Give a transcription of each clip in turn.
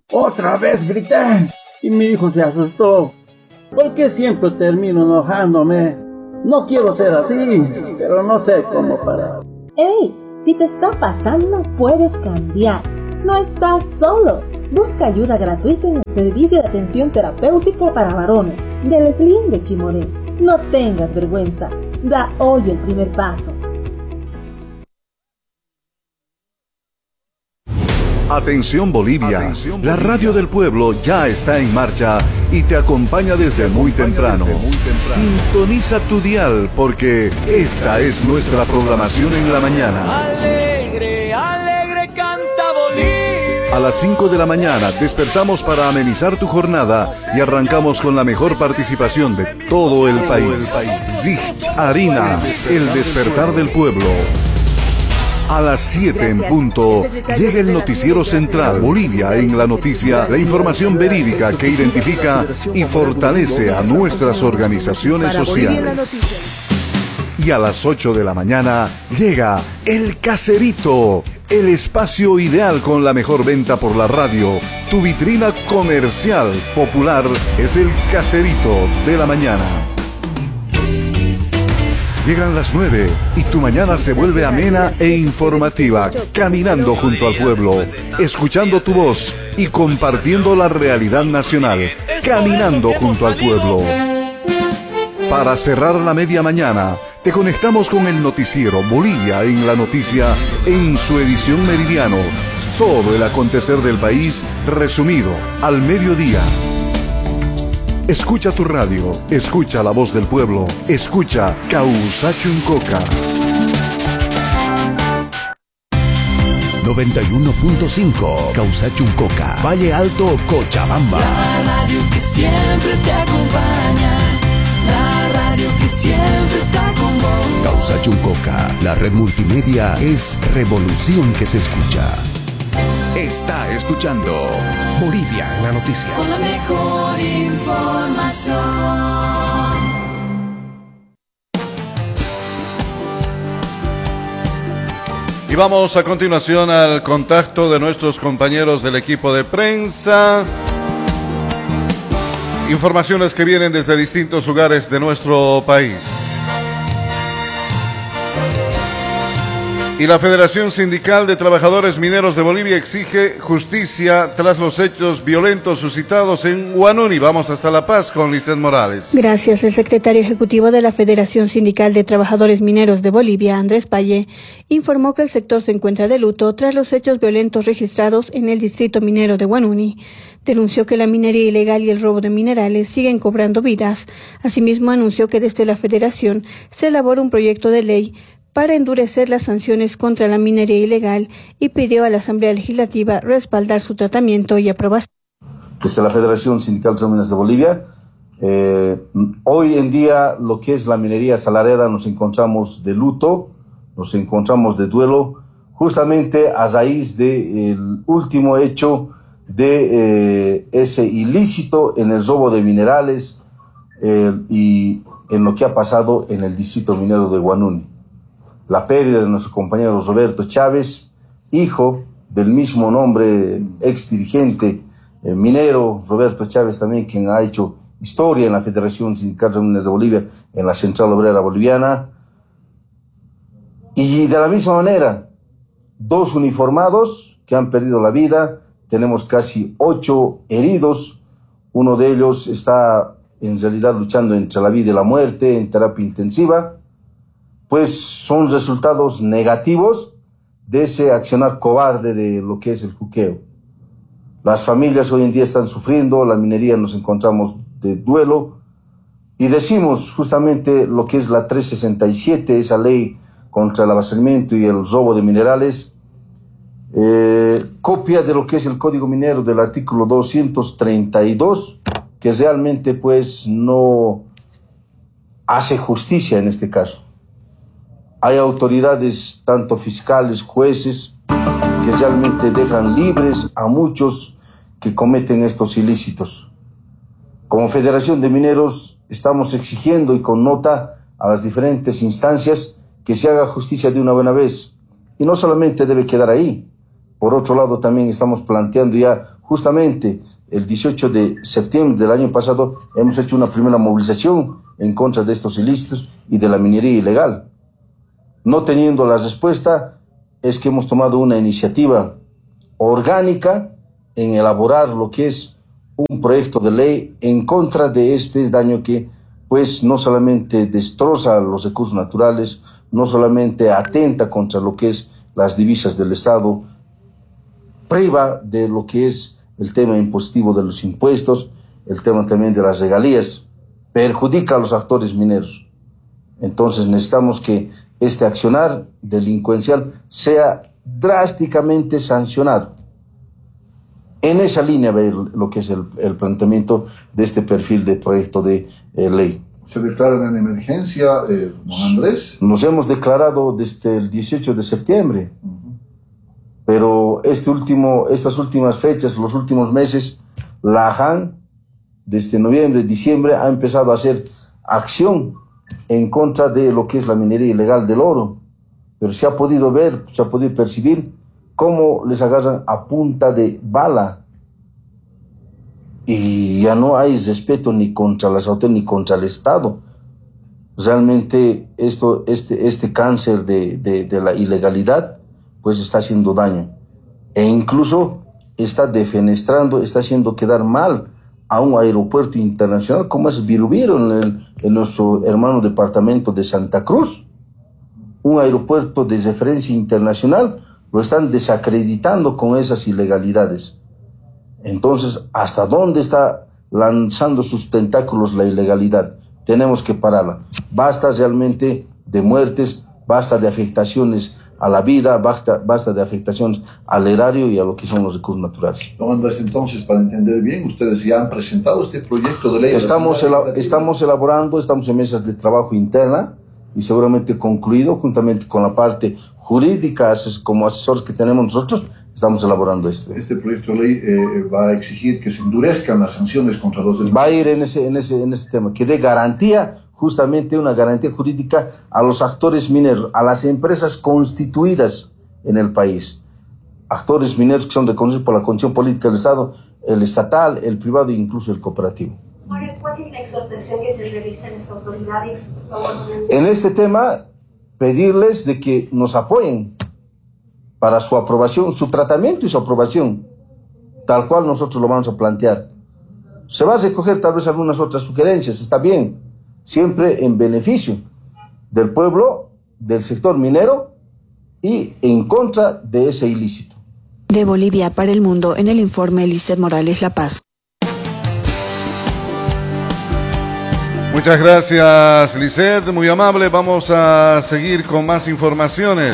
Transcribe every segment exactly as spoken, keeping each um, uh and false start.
Otra vez grité y mi hijo se asustó. ¿Por qué siempre termino enojándome? No quiero ser así, pero no sé cómo parar. ¡Ey! Si te está pasando, puedes cambiar. No estás solo. Busca ayuda gratuita en el Servicio de Atención Terapéutica para Varones del S L I M de Chimoré. No tengas vergüenza. Da hoy el primer paso. Atención Bolivia, Atención, Bolivia, la radio del pueblo ya está en marcha y te acompaña desde muy temprano. Desde muy temprano. Sintoniza tu dial porque esta es nuestra programación en la mañana. Alegre, alegre canta Bolivia. A las cinco de la mañana despertamos para amenizar tu jornada y arrancamos con la mejor participación de todo el país. Zich Harina, el despertar del pueblo. A las siete en punto llega el noticiero central Bolivia en la noticia, la información verídica que identifica y fortalece a nuestras organizaciones sociales. Y a las ocho de la mañana llega El Caserito, el espacio ideal con la mejor venta por la radio. Tu vitrina comercial popular es El Caserito de la mañana. Llegan las nueve y tu mañana se vuelve amena e informativa, caminando junto al pueblo, escuchando tu voz y compartiendo la realidad nacional, caminando junto al pueblo. Para cerrar la media mañana, te conectamos con el noticiero Bolivia en la noticia en su edición meridiano. Todo el acontecer del país resumido al mediodía. Escucha tu radio, escucha la voz del pueblo, escucha Causachuncoca. noventa y uno punto cinco Causachuncoca, Valle Alto, Cochabamba. La radio que siempre te acompaña, la radio que siempre está con vos. Causachuncoca, la red multimedia es revolución que se escucha. Está escuchando Bolivia en la noticia. Con la mejor información. Y vamos a continuación al contacto de nuestros compañeros del equipo de prensa. Informaciones que vienen desde distintos lugares de nuestro país. Y la Federación Sindical de Trabajadores Mineros de Bolivia exige justicia tras los hechos violentos suscitados en Huanuni. Vamos hasta La Paz con Lizeth Morales. Gracias. El secretario ejecutivo de la Federación Sindical de Trabajadores Mineros de Bolivia, Andrés Paye, informó que el sector se encuentra de luto tras los hechos violentos registrados en el distrito minero de Huanuni. Denunció que la minería ilegal y el robo de minerales siguen cobrando vidas. Asimismo, anunció que desde la Federación se elabora un proyecto de ley para endurecer las sanciones contra la minería ilegal y pidió a la Asamblea Legislativa respaldar su tratamiento y aprobación. Desde la Federación Sindical de Mineros de Bolivia, eh, hoy en día lo que es la minería salarera nos encontramos de luto, nos encontramos de duelo, justamente a raíz del último hecho de eh, ese ilícito en el robo de minerales eh, y en lo que ha pasado en el distrito minero de Huanuni. La pérdida de nuestro compañero Roberto Chávez, hijo del mismo nombre, ex dirigente eh, minero, Roberto Chávez también, quien ha hecho historia en la Federación Sindical de Mineros de Bolivia, en la Central Obrera Boliviana. Y de la misma manera, dos uniformados que han perdido la vida, tenemos casi ocho heridos, uno de ellos está en realidad luchando entre la vida y la muerte en terapia intensiva. Pues son resultados negativos de ese accionar cobarde de lo que es el juqueo. Las familias hoy en día están sufriendo, la minería nos encontramos de duelo y decimos justamente lo que es la trescientos sesenta y siete, esa ley contra el abastecimiento y el robo de minerales, eh, copia de lo que es el Código Minero del artículo doscientos treinta y dos, que realmente pues no hace justicia en este caso. Hay autoridades, tanto fiscales, jueces, que realmente dejan libres a muchos que cometen estos ilícitos. Como Federación de Mineros estamos exigiendo y con nota a las diferentes instancias que se haga justicia de una buena vez. Y no solamente debe quedar ahí, Por otro lado, también estamos planteando ya justamente el dieciocho de septiembre del año pasado, hemos hecho una primera movilización en contra de estos ilícitos y de la minería ilegal. No teniendo la respuesta, es que hemos tomado una iniciativa orgánica en elaborar lo que es un proyecto de ley en contra de este daño que, pues, no solamente destroza los recursos naturales, no solamente atenta contra lo que es las divisas del Estado, priva de lo que es el tema impositivo de los impuestos, el tema también de las regalías, perjudica a los actores mineros. Entonces necesitamos que este accionar delincuencial sea drásticamente sancionado. En esa línea ve lo que es el, el planteamiento de este perfil de proyecto de eh, ley. ¿Se declaran en emergencia, eh, don Andrés? Nos hemos declarado desde el dieciocho de septiembre. Uh-huh. Pero este último, estas últimas fechas, los últimos meses, la A J A N, desde noviembre, diciembre, ha empezado a hacer acción en contra de lo que es la minería ilegal del oro. Pero se ha podido ver, se ha podido percibir cómo les agarran a punta de bala. Y ya no hay respeto ni contra las autoridades ni contra el Estado. Realmente esto, este, este cáncer de, de, de la ilegalidad pues está haciendo daño, e incluso está defenestrando, está haciendo quedar mal a un aeropuerto internacional como es Birubiru, en, el, en nuestro hermano departamento de Santa Cruz. Un aeropuerto de referencia internacional, lo están desacreditando con esas ilegalidades. Entonces, ¿hasta dónde está lanzando sus tentáculos la ilegalidad? Tenemos que pararla. Basta realmente de muertes, basta de afectaciones a la vida, basta, basta de afectaciones al erario y a lo que son los recursos naturales. Don Andrés, entonces, para entender bien, ustedes ya han presentado este proyecto de ley. Estamos, elab estamos elaborando, estamos en mesas de trabajo interna y seguramente concluido, juntamente con la parte jurídica, como asesores que tenemos nosotros, estamos elaborando este. Este proyecto de ley eh, va a exigir que se endurezcan las sanciones contra los delincuentes. Va a ir en ese, en ese, en ese tema, que dé garantía, justamente una garantía jurídica a los actores mineros, a las empresas constituidas en el país. Actores mineros que son reconocidos por la Constitución Política del Estado, el estatal, el privado e incluso el cooperativo. ¿Cuál es la exhortación que se realiza en las autoridades? En este tema, pedirles de que nos apoyen para su aprobación, su tratamiento y su aprobación, tal cual nosotros lo vamos a plantear. Se va a recoger tal vez algunas otras sugerencias, está bien, siempre en beneficio del pueblo, del sector minero y en contra de ese ilícito. De Bolivia para el mundo, en el informe Lizeth Morales, La Paz. Muchas gracias, Lizeth, muy amable. Vamos a seguir con más informaciones.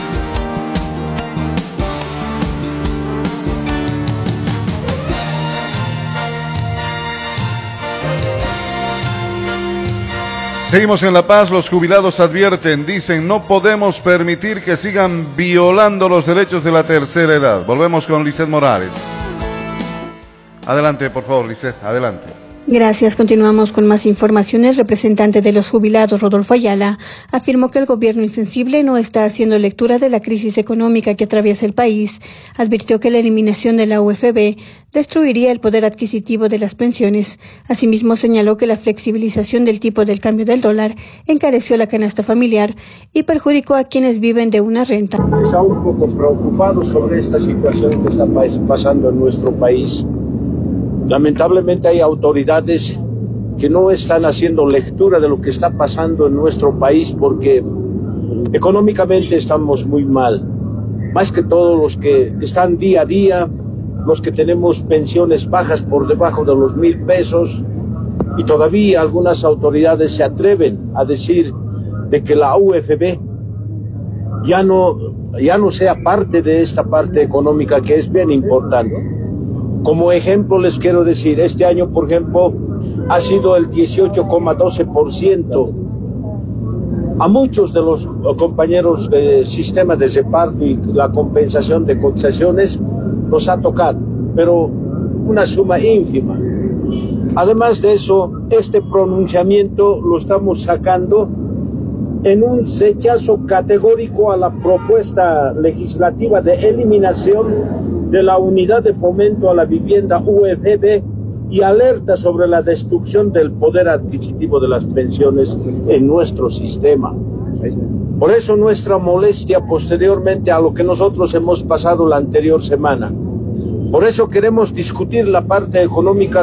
Seguimos en La Paz. Los jubilados advierten, dicen, no podemos permitir que sigan violando los derechos de la tercera edad. Volvemos con Lizeth Morales. Adelante, por favor, Lizeth, adelante. Gracias. Continuamos con más informaciones. Representante de los jubilados, Rodolfo Ayala, afirmó que el gobierno insensible no está haciendo lectura de la crisis económica que atraviesa el país. Advirtió que la eliminación de la U F B destruiría el poder adquisitivo de las pensiones. Asimismo, señaló que la flexibilización del tipo del cambio del dólar encareció la canasta familiar y perjudicó a quienes viven de una renta. Está un poco preocupado sobre esta situación que está pasando en nuestro país. Lamentablemente hay autoridades que no están haciendo lectura de lo que está pasando en nuestro país porque económicamente estamos muy mal. Más que todos los que están día a día, los que tenemos pensiones bajas por debajo de los mil pesos, y todavía algunas autoridades se atreven a decir de que la U F B ya no, ya no sea parte de esta parte económica que es bien importante. Como ejemplo les quiero decir, este año, por ejemplo, ha sido el dieciocho coma doce por ciento. A muchos de los compañeros del sistema de reparto y la compensación de cotizaciones nos ha tocado, pero una suma ínfima. Además de eso, este pronunciamiento lo estamos sacando en un rechazo categórico a la propuesta legislativa de eliminación de la unidad de fomento a la vivienda U F B y alerta sobre la destrucción del poder adquisitivo de las pensiones en nuestro sistema. Por eso nuestra molestia posteriormente a lo que nosotros hemos pasado la anterior semana. Por eso queremos discutir la parte económica